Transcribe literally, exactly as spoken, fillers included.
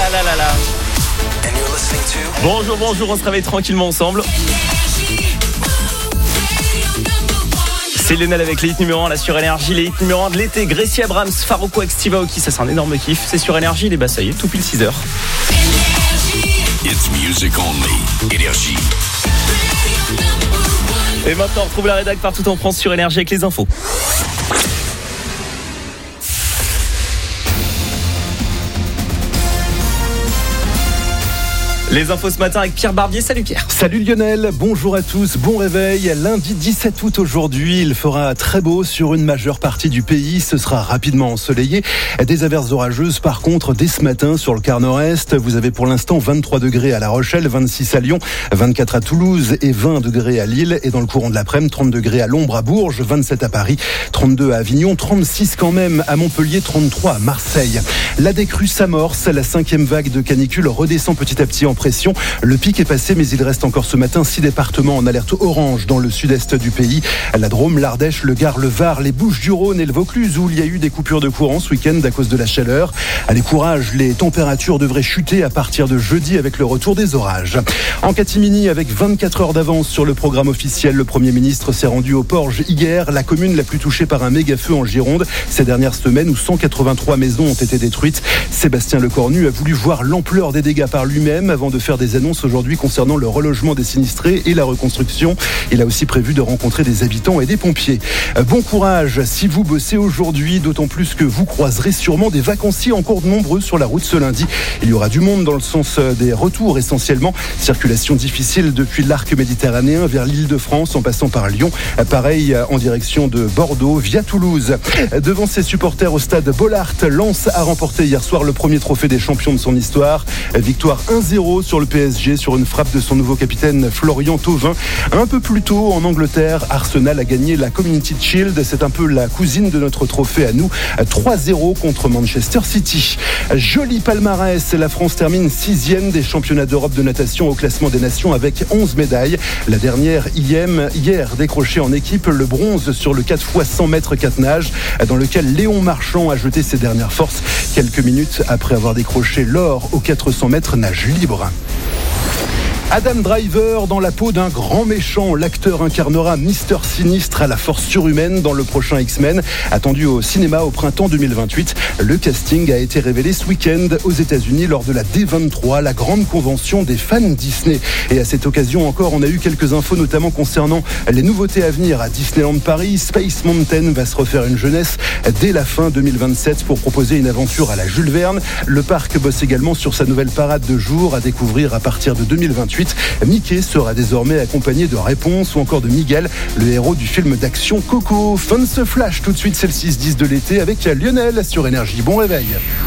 là là là là. Bonjour, bonjour, on se réveille tranquillement ensemble. C'est Lionel avec les hits numéro un là sur Énergie, les hits numéro un de l'été. Gracie Abrams, Farruko avec Steve Aoki, ça c'est un énorme kiff. C'est sur Énergie, les bah ça y est, tout pile six heures. It's music only. Énergie. Et maintenant, on retrouve la rédac partout en France sur Énergie avec les infos. Les infos ce matin avec Pierre Barbier. Salut Pierre. Salut Lionel, bonjour à tous, bon réveil. Lundi dix-sept août aujourd'hui, il fera très beau sur une majeure partie du pays. Ce sera rapidement ensoleillé. Des averses orageuses par contre dès ce matin sur le quart nord-est. Vous avez pour l'instant vingt-trois degrés à La Rochelle, vingt-six à Lyon, vingt-quatre à Toulouse et vingt degrés à Lille. Et dans le courant de l'après-midi, trente degrés à l'ombre à Bourges, vingt-sept à Paris, trente-deux à Avignon, trente-six quand même à Montpellier, trente-trois à Marseille. La décrue s'amorce, la cinquième vague de canicule redescend petit à petit en pression. Le pic est passé, mais il reste encore ce matin six départements en alerte orange dans le sud-est du pays. La Drôme, l'Ardèche, le Gard, le Var, les Bouches-du-Rhône et le Vaucluse, où il y a eu des coupures de courant ce week-end à cause de la chaleur. Allez, courage, les températures devraient chuter à partir de jeudi avec le retour des orages. En catimini, avec vingt-quatre heures d'avance sur le programme officiel, le Premier ministre s'est rendu au Porge hier, la commune la plus touchée par un méga-feu en Gironde ces dernières semaines où cent quatre-vingt-trois maisons ont été détruites. Sébastien Lecornu a voulu voir l'ampleur des dégâts par lui-même avant de faire des annonces aujourd'hui concernant le relogement des sinistrés et la reconstruction. Il a aussi prévu de rencontrer des habitants et des pompiers. Bon courage si vous bossez aujourd'hui, d'autant plus que vous croiserez sûrement des vacanciers encore nombreux sur la route ce lundi. Il y aura du monde dans le sens des retours essentiellement. Circulation difficile depuis l'arc méditerranéen vers l'Île-de-France en passant par Lyon. Pareil en direction de Bordeaux via Toulouse. Devant ses supporters au stade Bollaert, Lens a remporté hier soir le premier trophée des champions de son histoire. Victoire un zéro sur le P S G sur une frappe de son nouveau capitaine Florian Thauvin. Un peu plus tôt en Angleterre, Arsenal a gagné la Community Shield. C'est un peu la cousine de notre trophée à nous. trois zéro contre Manchester City. Joli palmarès. La France termine sixième des championnats d'Europe de natation au classement des nations avec onze médailles. La dernière hier décrochée en équipe, le bronze sur le quatre fois cent mètres quatre nages dans lequel Léon Marchand a jeté ses dernières forces quelques minutes après avoir décroché l'or aux quatre cents mètres nage libre. Adam Driver dans la peau d'un grand méchant. L'acteur incarnera Mister Sinistre à la force surhumaine dans le prochain X-Men, attendu au cinéma au printemps deux mille vingt-huit. Le casting a été révélé ce week-end aux États-Unis lors de la D vingt-trois, la grande convention des fans Disney. Et à cette occasion encore, on a eu quelques infos, notamment concernant les nouveautés à venir à Disneyland Paris. Space Mountain va se refaire une jeunesse dès la fin deux mille vingt-sept pour proposer une aventure à la Jules Verne. Le parc bosse également sur sa nouvelle parade de jour à découvrir à partir de deux mille vingt-huit. Mickey sera désormais accompagné de Réponse ou encore de Miguel, le héros du film d'action Coco. Fin de ce flash, tout de suite c'est le six dix de l'été avec Lionel sur Énergie. Bon réveil.